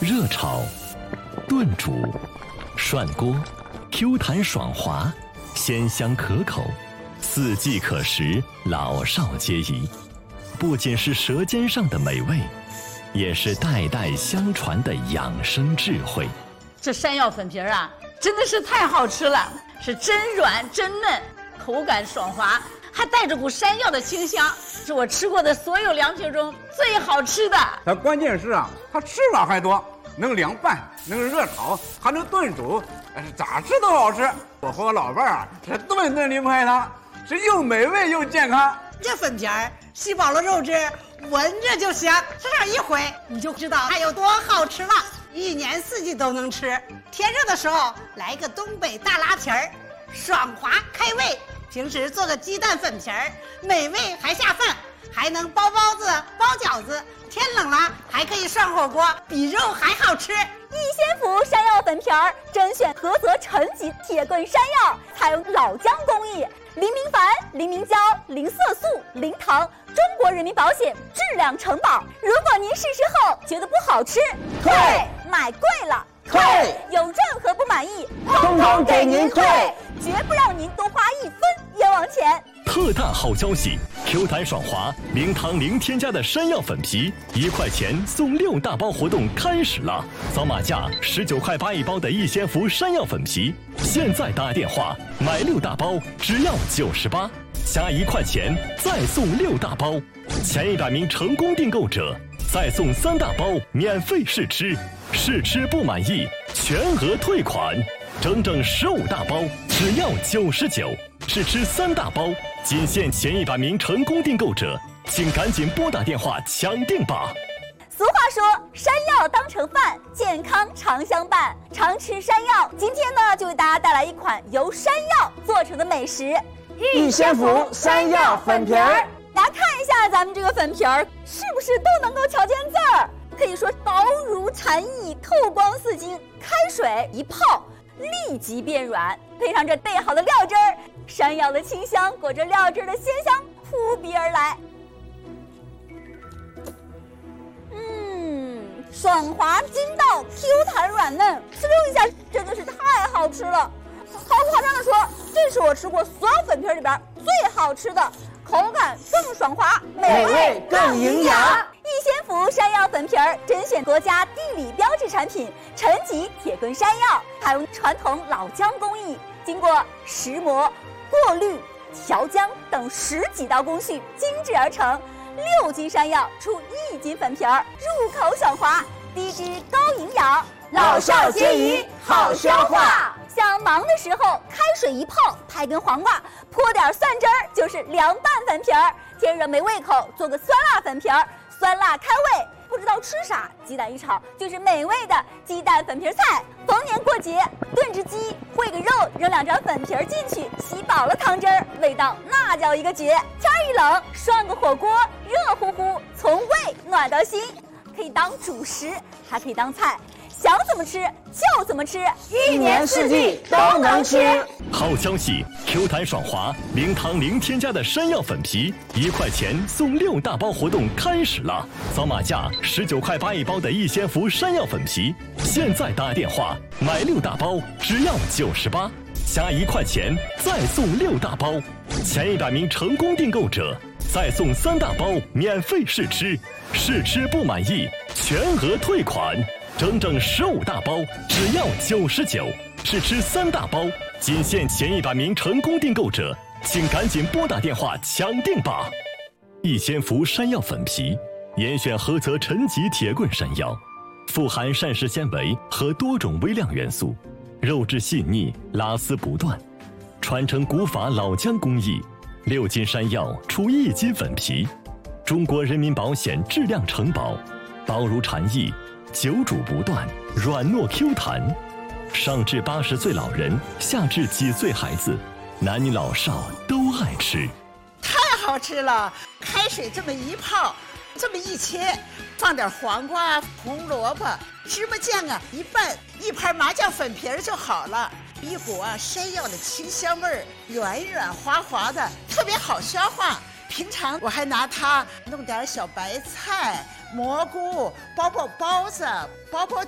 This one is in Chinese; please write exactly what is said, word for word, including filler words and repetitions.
热炒、炖煮、涮锅 ，Q 弹爽滑，鲜香可口，四季可食，老少皆宜。不仅是舌尖上的美味，也是代代相传的养生智慧。 这山药粉皮儿啊，真的是太好吃了，是真软真嫩，口感爽滑，还带着股山药的清香，是我吃过的所有凉皮中最好吃的。 它关键是啊，它吃法还多，能凉拌，能热炒，还能炖煮，咋吃都好吃。我和我老伴儿啊，是顿顿零块汤，是又美味又健康。 这粉皮儿吸饱了肉汁，闻着就香，吃上一回你就知道它有多好吃了。一年四季都能吃，天热的时候来个东北大拉皮儿，爽滑开胃。平时做个鸡蛋粉皮儿，美味还下饭，还能包包子、包饺子。天冷了还可以涮火锅，比肉还好吃。 逸仙福山药粉皮儿甄选菏泽陈级铁棍山药，采用老姜工艺，零明矾、零明胶、零色素、零糖，中国人民保险质量承保。如果您试吃后觉得不好吃， 退； 买贵了， 退； 有任何不满意， 通通给您退， 绝不让您多花一分冤枉钱。 特大好消息 ！Q 弹爽滑、零糖零添加的山药粉皮，一块钱送六大包活动开始了！扫码价十九块八一包的逸仙福山药粉皮，现在打电话买六大包只要九十八，加一块钱再送六大包，前一百名成功订购者再送三大包免费试吃，试吃不满意全额退款，整整十五大包只要九十九。试吃三大包，仅限前一百名成功订购者，请赶紧拨打电话抢订吧。 俗话说，山药当成饭，健康常相伴。常吃山药，今天呢就为大家带来一款由山药做成的美食—— 逸仙福山药粉皮儿。 大家看一下咱们这个粉皮儿，是不是都能够瞧见字儿？可以说薄如蝉翼，透光似金，开水一泡立即变软，配上这备好的料汁儿，山药的清香裹着料汁的鲜香扑鼻而来。嗯，爽滑筋道 ，Q 弹软嫩，滋溜一下，真的是太好吃了。毫不夸张的说，这是我吃过所有粉皮里边最好吃的，口感更爽滑， 美味更营养。 逸仙福山药粉皮儿甄选国家地理标志产品陈级铁棍山药，采用传统老姜工艺，经过石磨、过滤、调姜等十几道工序精制而成。六斤山药出一斤粉皮儿，入口爽滑，低脂高营养， 老少皆宜，好消化。 想忙的时候，开水一泡，拍根黄瓜，泼点蒜汁儿，就是凉拌粉皮儿。天热没胃口，做个酸辣粉皮儿，酸辣开胃。不知道吃啥，鸡蛋一炒就是美味的鸡蛋粉皮菜。逢年过节，炖只鸡，烩个肉，扔两张粉皮儿进去，吸饱了汤汁儿，味道那叫一个绝。天一冷，涮个火锅，热乎乎，从胃暖到心，可以当主食，还可以当菜。想怎么吃就怎么吃， 一年四季都能吃。 好消息 ！Q 弹爽滑、零糖零添加的山药粉皮，一块钱送六大包活动开始了！扫码价十九块八一包的逸仙福山药粉皮，现在打电话买六大包只要九十八，加一块钱再送六大包，前一百名成功订购者再送三大包免费试吃，试吃不满意全额退款。整整十五大包只要九十九，试吃三大包，仅限前一百名成功订购者，请赶紧拨打电话抢订吧。逸仙福山药粉皮，严选菏泽陈级铁棍山药，富含膳食纤维和多种微量元素，肉质细腻，拉丝不断，传承古法老姜工艺，六斤山药出一斤粉皮，中国人民保险质量承保，薄如蝉翼，久煮不断，软糯 Q 弹，上至八十岁老人，下至几岁孩子，男女老少都爱吃。 太好吃了！开水这么一泡，这么一切，放点黄瓜、红萝卜、芝麻酱啊，一拌，一盘麻酱粉皮儿就好了。一股啊山药的清香味儿，软软滑滑的，特别好消化。平常我还拿它弄点小白菜、蘑菇，包包包子，包包